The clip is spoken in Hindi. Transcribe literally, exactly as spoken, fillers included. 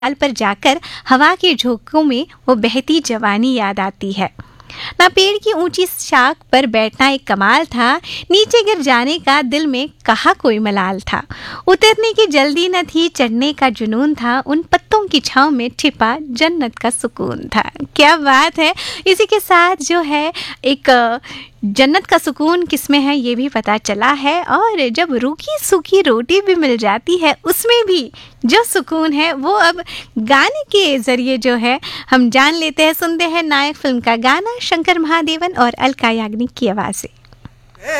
डाल पर जाकर हवा के झोंकों में वो बहती जवानी याद आती है। ना पेड़ की ऊंची शाख पर बैठना एक कमाल था, नीचे गिर जाने का दिल में कहा कोई मलाल था। उतरने की जल्दी न थी, चढ़ने का जुनून था, उन पत्तों की छांव में छिपा जन्नत का सुकून था। क्या बात है। इसी के साथ जो है एक जन्नत का सुकून किसमें है ये भी पता चला है, और जब रूखी सूखी रोटी भी मिल जाती है उसमें भी जो सुकून है वो अब गाने के ज़रिए जो है हम जान लेते हैं। सुनते हैं नायक फिल्म का गाना शंकर महादेवन और अलका याग्निक की आवाज़ से।